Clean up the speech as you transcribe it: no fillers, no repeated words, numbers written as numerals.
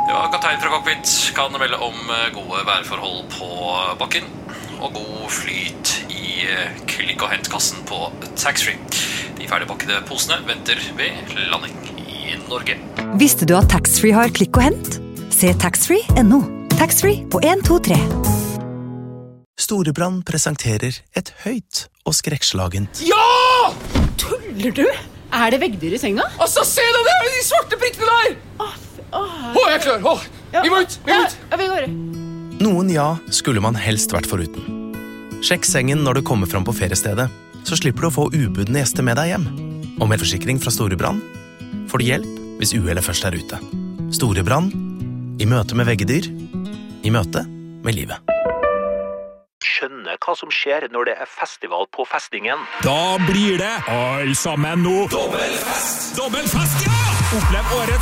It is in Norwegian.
Ja, kaptein fra cockpit kan melde om gode værforhold på bakken og god flyt i klikk- og hentkassen på taxfree. De ferdigpakkede posene venter ved landing i Norge. Visste du at taxfree har klikk og hent? Se taxfree.no. Taxfree på 1, 2, 3. Storebrand presenterer et høyt og skrekkslagent. Ja! Tuller du? Er det veggdyr i senga? Altså, se deg der, de svarte prikkene der! Jeg er klar, vi må ut, Ja, vi går. Noen ja skulle man helst vært foruten. Sjekk sengen når du kommer fram på feriestedet, så slipper du å få ubudne gjester med deg hjem. Og med forsikring fra Storebrand får du hjelp hvis uhellet først er ute. Storebrand, i møte med veggedyr, i møte med livet. Skjønne hva som skjer når det er festival på festningen. Da blir det all sammen nå. Dobbelfest, ja! Opplev årets